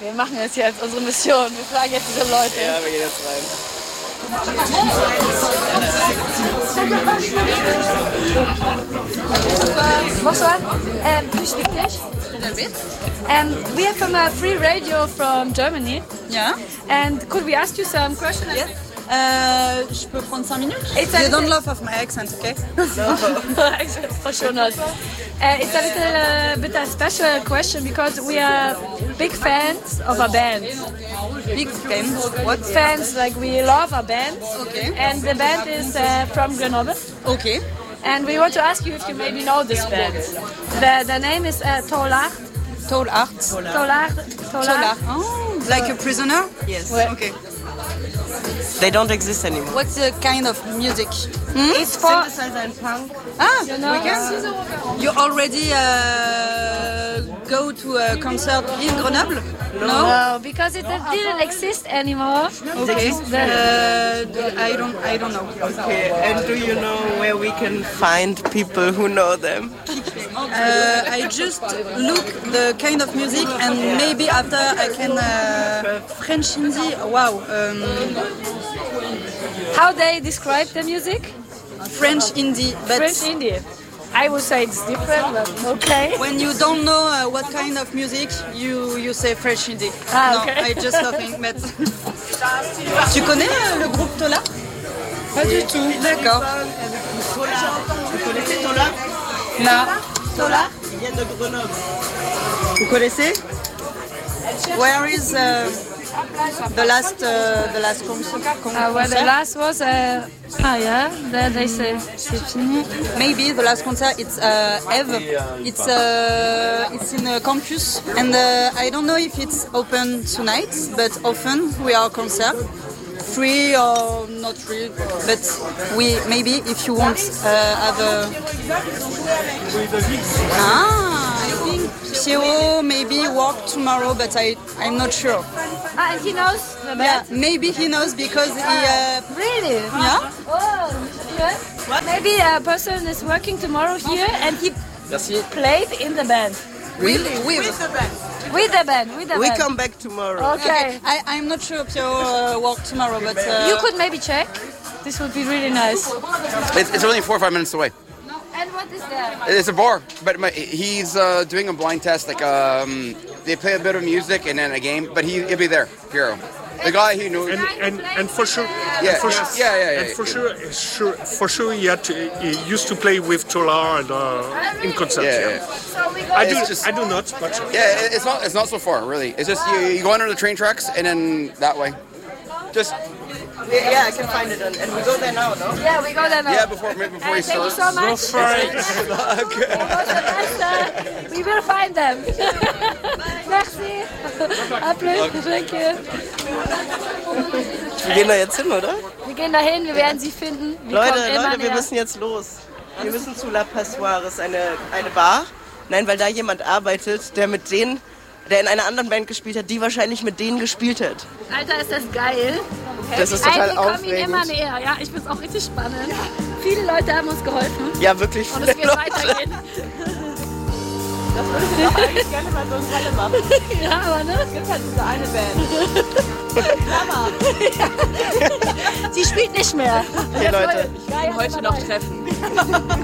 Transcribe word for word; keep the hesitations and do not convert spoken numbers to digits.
Wir machen jetzt jetzt unsere Mission. Wir fragen jetzt diese Leute. Ja, wir gehen jetzt rein. Bonsoir. Um, do you speak English? A little bit. Um, we are from a free radio from Germany. Yeah. And could we ask you some questions? Yes. Euh, je peux prendre cinq minutes? It's a You don't little- laugh of my accent, okay? For sure not. Uh, it's a little uh, bit a special question because we are big fans of a band. Big fans. What? Fans, like we love a band. Okay. And the band is uh, from Grenoble. Okay. And we want to ask you if you maybe know this band. The, the name is uh, Tolard. Tall art. Tolard. Tolard. Oh, like a prisoner? Yes. Ouais. Okay. They don't exist anymore. What's the kind of music? It's for Synthesizer and punk. Ah, you know, we can. You already uh, go to a concert in Grenoble? No. no, because it didn't exist anymore. Okay. The- Uh, I don't. I don't know. Okay, and do you know where we can find people who know them? Uh, I just look the kind of music and maybe after I can uh, French indie. Wow. Um, How they describe the music? French indie, but French indie. I would say it's different, but okay. when you don't know uh, what kind of music, you you say French indie. Ah, no, okay. I just laughing. But tu connais euh, le groupe Tola? Pas du tout. D'accord. Vous connaissez Tola? Non. Tola? Ils viennent de Grenoble. Vous connaissez? Where is uh, the last uh, the last concert? Uh, well, the last was uh, ah yeah. Then they say c'est fini. Maybe the last concert it's uh, Eve. It's uh, it's in a campus, and uh, I don't know if it's open tonight, but often we are concert, free or not free. But we maybe if you want uh, have a ah. Piero maybe work tomorrow, but I I'm not sure. Ah, and he knows the Yeah, band. maybe he knows because he. Uh, Really? yeah. Oh, yeah. Maybe a person is working tomorrow here and he played in the band. Really? With. With the band, with the We band. come back tomorrow. Okay. I I'm not sure Piero uh, work tomorrow, but uh, You could maybe check. This would be really nice. It's, it's only four or five minutes away. And what is that? It's a bar, but my, he's uh, doing a blind test. Like um, they play a bit of music and then a game, but he, he'll be there, Piero. The guy who knows. And, and, and for sure, Yeah, and for, yeah, sure- yeah, yeah, yeah, and for yeah. sure, sure, for sure, he had to, he used to play with Tolar and, uh, in concerts. Yeah, Yeah, yeah. So we go I do, It's just- I do not, but Yeah, it- it's not it's not so far really. It's just you, you go under the train tracks and then that way. Just Yeah, I can find it, and, and we go there now, no? Yeah, we go there now. yeah, before maybe before Uh, he thank you starts. so much. We will find them. Merci. À plus. Thank you. Wir gehen da jetzt hin, oder? Wir gehen dahin, wir werden sie finden. Wir Leute, kommen immer Leute, wir näher. müssen jetzt los. Wir müssen zu La Passoires, eine, eine Bar. Nein, weil da jemand arbeitet, der mit denen, der in einer anderen Band gespielt hat, die wahrscheinlich mit denen gespielt hat. Alter, ist das geil. Das ist total wir kommen ihnen immer aufregend. näher. Ja, ich finde es auch richtig spannend. Viele Leute haben uns geholfen. Ja, wirklich Und viele es wird Leute. weitergehen. Das würde ich doch eigentlich gerne mal so eine Halle machen. Ja, aber ne? Es gibt halt diese eine Band. Mama. Sie spielt nicht mehr. Hey Leute, Ich will heute noch treffen.